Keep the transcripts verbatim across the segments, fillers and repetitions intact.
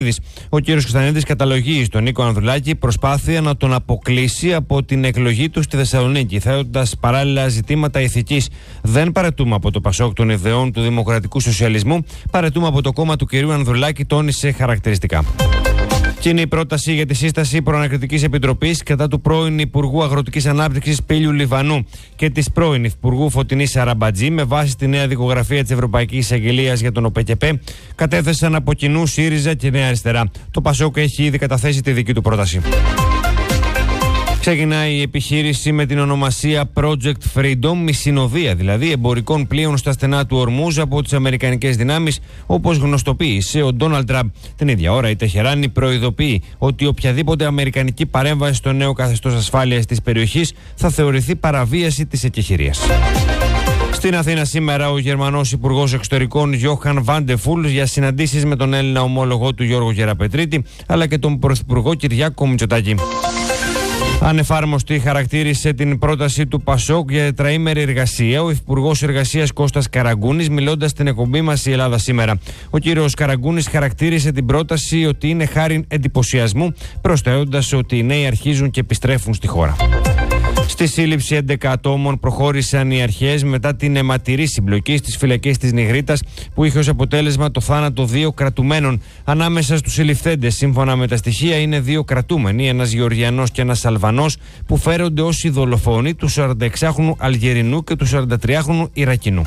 Ο κύριος Κωνσταντινίδης καταλογεί στον Νίκο Ανδρουλάκη προσπάθεια να τον αποκλείσει από την εκλογή του στη Θεσσαλονίκη, θέτοντας παράλληλα ζητήματα ηθικής. Δεν παρετούμε από το Πασόκ των ιδεών του δημοκρατικού σοσιαλισμού, παρετούμε από το κόμμα του κυρίου Ανδρουλάκη, τόνισε χαρακτηριστικά. Και είναι η πρόταση για τη σύσταση προανακριτικής επιτροπής κατά του πρώην Υπουργού Αγροτικής Ανάπτυξης Πήλιου Λιβανού και της πρώην Υπουργού Φωτεινής Σαραμπατζή, με βάση τη νέα δικογραφία της Ευρωπαϊκής Εισαγγελίας για τον ΟΠΕΚΕΠΕ, κατέθεσαν από κοινού ΣΥΡΙΖΑ και Νέα Αριστερά. Το Πασόκ έχει ήδη καταθέσει τη δική του πρόταση. Ξεκινάει η επιχείρηση με την ονομασία Project Freedom, η συνοδεία δηλαδή εμπορικών πλοίων στα στενά του Ορμούζ από τις αμερικανικές δυνάμεις, όπως γνωστοποίησε ο Ντόναλντ Τραμπ. Την ίδια ώρα η Τεχεράνη προειδοποιεί ότι οποιαδήποτε αμερικανική παρέμβαση στο νέο καθεστώς ασφάλειας της περιοχής θα θεωρηθεί παραβίαση της εκεχηρίας. Στην Αθήνα σήμερα ο Γερμανός Υπουργός Εξωτερικών Γιόχαν Βάντεφουλ για συναντήσεις με τον Έλληνα ομόλογό του Γιώργο Γεραπετρίτη, αλλά και τον Πρωθυπουργό Κυριάκο Μητσοτάκη. Ανεφάρμοστη χαρακτήρισε την πρόταση του Πασόκ για τετραήμερη εργασία ο Υπουργός Εργασίας Κώστας Καραγκούνης, μιλώντας στην εκπομπή μας Η Ελλάδα Σήμερα. Ο κύριος Καραγκούνης χαρακτήρισε την πρόταση ότι είναι χάριν εντυπωσιασμού, προσθέτοντας ότι οι νέοι αρχίζουν και επιστρέφουν στη χώρα. Στη σύλληψη έντεκα ατόμων προχώρησαν οι αρχές μετά την αιματηρή συμπλοκή στις φυλακές της Νιγρίτας, που είχε ως αποτέλεσμα το θάνατο δύο κρατουμένων. Ανάμεσα στους συλληφθέντες, σύμφωνα με τα στοιχεία, είναι δύο κρατούμενοι, ένας Γεωργιανός και ένας Αλβανός, που φέρονται ως οι δολοφόνοι του σαρανταεξάχρονου Αλγερινού και του σαραντατριάχρονου Ιρακινού.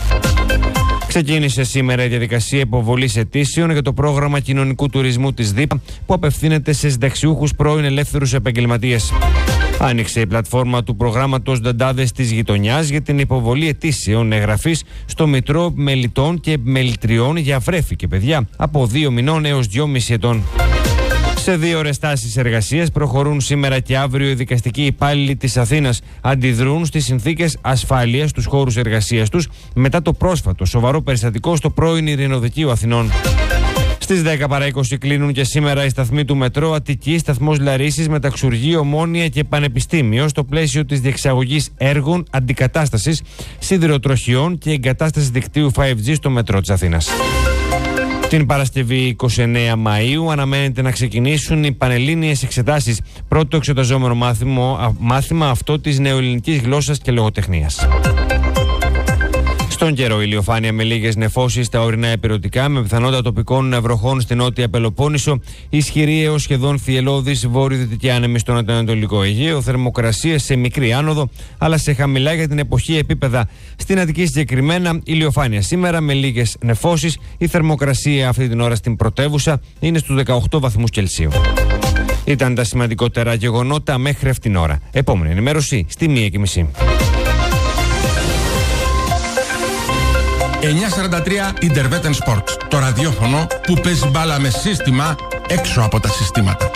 Ξεκίνησε σήμερα η διαδικασία υποβολής αιτήσεων για το πρόγραμμα κοινωνικού τουρισμού της ΔΥΠΑ, που απευθύνεται σε συνταξιούχους πρώην ελεύθερους επαγγελματίες. Άνοιξε η πλατφόρμα του προγράμματος Δαντάδες της Γειτονιάς για την υποβολή αιτήσεων εγγραφής στο Μητρό Μελιτών και Μελιτριών για βρέφη και παιδιά από δύο μηνών έως δυόμισι ετών. Σε δύο ώρες τάσεις εργασίας προχωρούν σήμερα και αύριο οι δικαστικοί υπάλληλοι της Αθήνας. Αντιδρούν στις συνθήκες ασφάλειας στους χώρους εργασίας τους μετά το πρόσφατο σοβαρό περιστατικό στο πρώην Ειρηνοδικείο Αθηνών. Στις δέκα παρά είκοσι κλείνουν και σήμερα οι σταθμοί του Μετρό Αττική, σταθμός Λαρίσης, Μεταξουργείο, Ομόνια και Πανεπιστήμιο, στο πλαίσιο της διεξαγωγής έργων αντικατάστασης σιδηροτροχιών και εγκατάστασης δικτύου φάιβ τζι στο Μετρό της Αθήνας. Την Παρασκευή εικοστή ενάτη Μαΐου αναμένεται να ξεκινήσουν οι πανελλήνιες εξετάσεις. Πρώτο εξεταζόμενο μάθημα, μάθημα αυτό της νεοελληνικής γλώσσας και λογοτεχνίας. Στον καιρό, ηλιοφάνεια με λίγες νεφώσεις στα ορεινά ηπειρωτικά, με πιθανότητα τοπικών βροχών στην νότια Πελοπόννησο, ισχυρή έως σχεδόν θυελλώδης βόρειο-δυτική άνεμη στον Ανατολικό Αιγαίο, θερμοκρασίες σε μικρή άνοδο, αλλά σε χαμηλά για την εποχή επίπεδα. Στην Αττική συγκεκριμένα, ηλιοφάνεια σήμερα με λίγες νεφώσεις. Η θερμοκρασία αυτή την ώρα στην πρωτεύουσα είναι στους δεκαοκτώ βαθμούς Κελσίου. Ήταν τα σημαντικότερα γεγονότα μέχρι αυτήν την ώρα. Επόμενη ενημέρωση στη μία και μισή. εννιακόσια σαράντα τρία Interveten Sports, το ραδιόφωνο που παίζει μπάλα με σύστημα έξω από τα συστήματα.